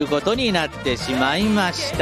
いうことになってしまいました。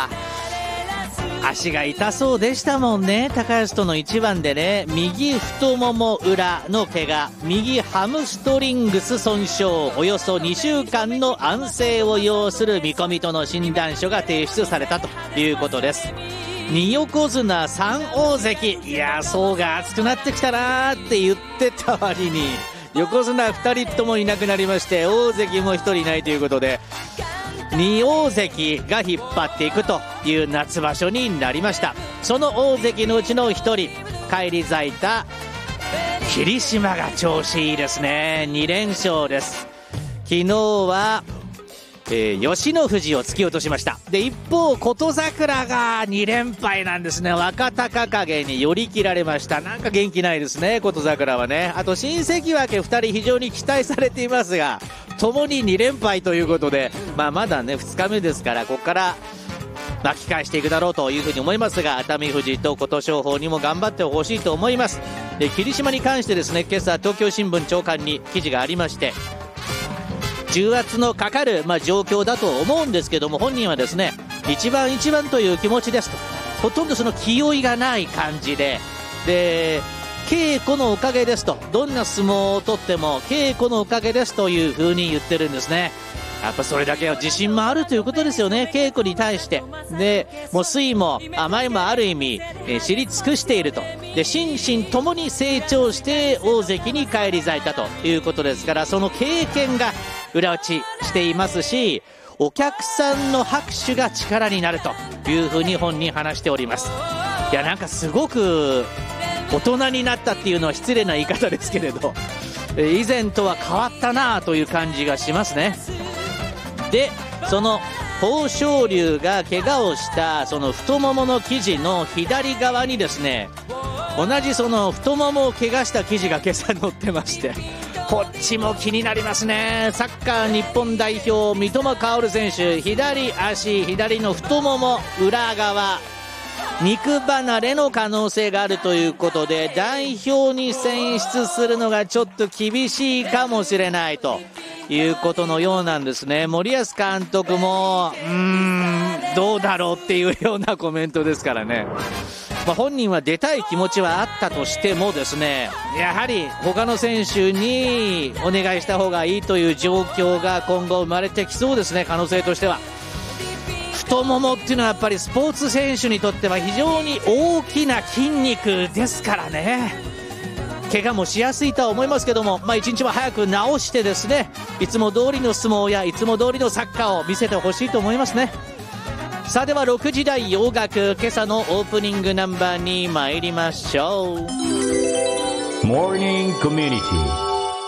足が痛そうでしたもんね。高安との一番でね、右太もも裏の怪我、右ハムストリングス損傷、およそ2週間の安静を要する見込みとの診断書が提出されたということです。2横綱3大関、いや層が厚くなってきたなーって言ってた割に横綱2人ともいなくなりまして、大関も1人いないということで、2大関が引っ張っていくという夏場所になりました。その大関のうちの1人、返り咲いた霧島が調子いいですね。2連勝です。昨日は吉野富士を突き落としました。で一方琴櫻が2連敗なんですね。若隆景に寄り切られました。なんか元気ないですね、琴櫻はね。あと新関脇2人非常に期待されていますが、ともに2連敗ということで、まだね2日目ですから、ここから巻き返していくだろうというふうに思いますが、熱海富士と琴勝峰にも頑張ってほしいと思います。で霧島に関してですね、今朝東京新聞長官に記事がありまして、重圧のかかる、状況だと思うんですけども、本人はですね、一番一番という気持ちですと、ほとんどその気負いがない感じで、稽古のおかげですと、どんな相撲をとっても稽古のおかげですという風に言ってるんですね。やっぱそれだけは自信もあるということですよね、稽古に対して。でもう酸いも甘いもある意味、知り尽くしていると。で心身ともに成長して大関に返り咲いたということですから、その経験が裏打ちしていますし、お客さんの拍手が力になるというふうに本人話しております。いやなんかすごく大人になったっていうのは失礼な言い方ですけれど、以前とは変わったなという感じがしますね。でその豊昇龍が怪我をしたその太ももの記事の左側にですね、同じその太ももを怪我した記事が今朝載ってまして、こっちも気になりますね。サッカー日本代表三笘薫選手、左足左の太もも裏側肉離れの可能性があるということで、代表に選出するのがちょっと厳しいかもしれないということのようなんですね。森保監督もどうだろうっていうようなコメントですからね。本人は出たい気持ちはあったとしてもですね、やはり他の選手にお願いした方がいいという状況が今後生まれてきそうですね、可能性としては。太ももっていうのはやっぱりスポーツ選手にとっては非常に大きな筋肉ですからね、怪我もしやすいとは思いますけども、一日も早く治してですね、いつも通りの相撲やいつも通りのサッカーを見せてほしいと思いますね。さあでは6時台洋楽、今朝のオープニングナンバーに参りましょう。 モーニングコミュニティ